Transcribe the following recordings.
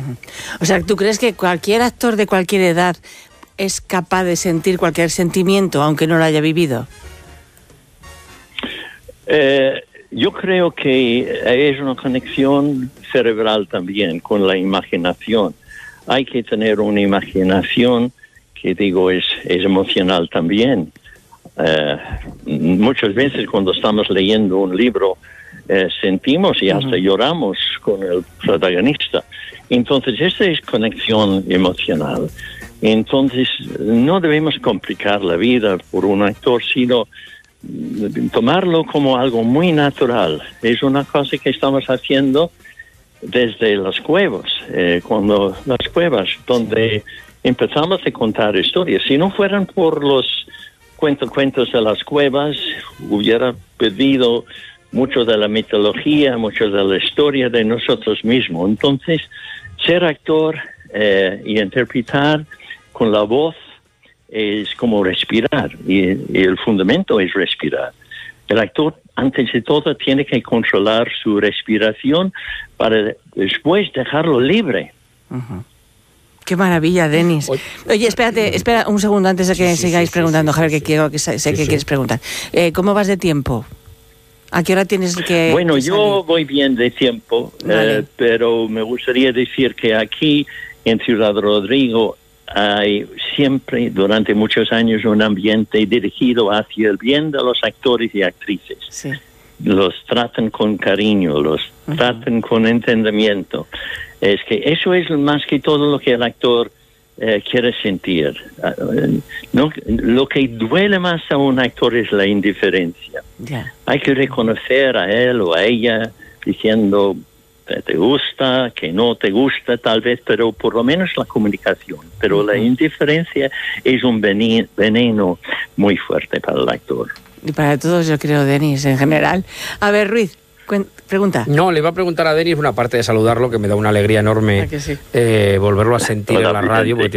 O sea, ¿tú crees que cualquier actor de cualquier edad es capaz de sentir cualquier sentimiento, aunque no lo haya vivido? Yo creo que es una conexión cerebral también con la imaginación. Hay que tener una imaginación que, digo, es emocional también. Muchas veces cuando estamos leyendo un libro sentimos y hasta lloramos con el protagonista. Entonces, esta es conexión emocional. Entonces, no debemos complicar la vida por un actor, sino tomarlo como algo muy natural. Es una cosa que estamos haciendo desde las cuevas, donde empezamos a contar historias. Si no fueran por los cuentos de las cuevas, hubiera perdido mucho de la mitología, mucho de la historia de nosotros mismos. Entonces, ser actor y interpretar con la voz es como respirar, y el fundamento es respirar. El actor, antes de todo, tiene que controlar su respiración para después dejarlo libre. Qué maravilla, Denis. Oye, espera un segundo antes de que sigáis preguntando, Javier, que sé que quieres preguntar. ¿Cómo vas de tiempo? ¿A qué hora tienes que Bueno, que yo voy bien de tiempo, vale. pero me gustaría decir que aquí en Ciudad Rodrigo hay siempre, durante muchos años, un ambiente dirigido hacia el bien de los actores y actrices. Sí. Los tratan con cariño, los tratan con entendimiento. Es que eso es más que todo lo que el actor quiere sentir. No, lo que duele más a un actor es la indiferencia. Yeah. Hay que reconocer a él o a ella diciendo que te gusta, que no te gusta tal vez, pero por lo menos la comunicación. Pero la indiferencia es un veneno muy fuerte para el actor. Y para todos, yo creo, Denis, en general. A ver, Ruiz, pregunta. No, le iba a preguntar a Denis, una parte de saludarlo, que me da una alegría enorme volverlo a sentir en la radio, porque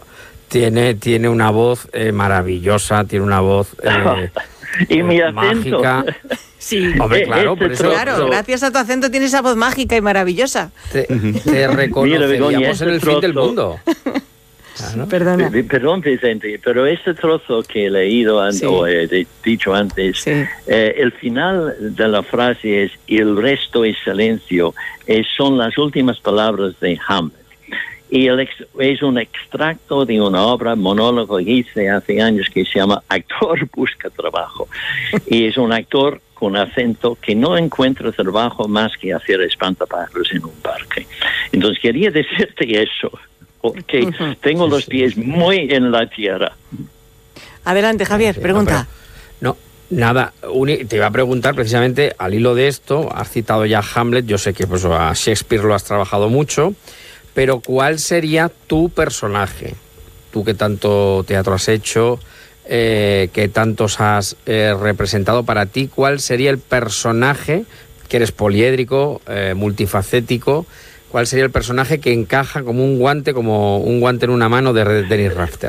tiene una voz maravillosa, tiene una voz y mi acento. mágica. Sí. Hombre, claro, por eso, Claro, gracias a tu acento tienes esa voz mágica y maravillosa. te reconoceríamos en el fin del mundo. Claro. Perdona. Perdón, Vicente, pero este trozo que he leído o he dicho antes, el final de la frase es "y el resto es silencio", son las últimas palabras de Hamlet. Y es un extracto de una obra, monólogo que hice hace años, que se llama Actor busca trabajo. Y es un actor con acento que no encuentra trabajo más que hacer espantapájaros en un parque. Entonces quería decirte eso, porque tengo los pies muy en la tierra. Adelante, Javier, pregunta. No, nada, te iba a preguntar precisamente al hilo de esto, has citado ya Hamlet, yo sé que pues, a Shakespeare lo has trabajado mucho, pero ¿cuál sería tu personaje? Tú que tanto teatro has hecho, que tantos has representado, para ti, ¿cuál sería el personaje, que eres poliédrico, multifacético, cuál sería el personaje que encaja como un guante en una mano de Denis Rafter?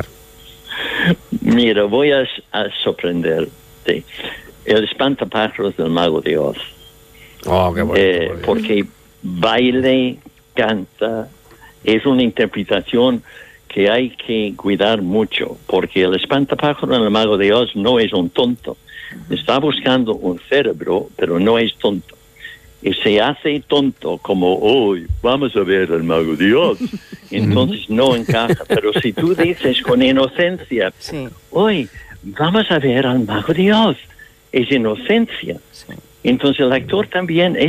Mira, voy a sorprenderte. El espantapájaros del Mago de Oz. Oh, qué bonito. Porque baile, canta, es una interpretación que hay que cuidar mucho, porque el espantapájaros del Mago de Oz no es un tonto. Está buscando un cerebro, pero no es tonto. Y se hace tonto como, hoy vamos a ver al Mago de Oz. Entonces no encaja. Pero si tú dices con inocencia, hoy vamos a ver al Mago de Oz, es inocencia. Sí. Entonces el actor también,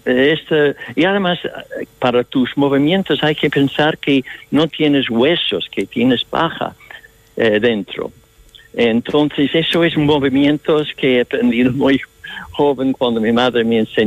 y además para tus movimientos hay que pensar que no tienes huesos, que tienes paja dentro. Entonces eso es movimientos que he aprendido muy joven cuando mi madre me enseñó.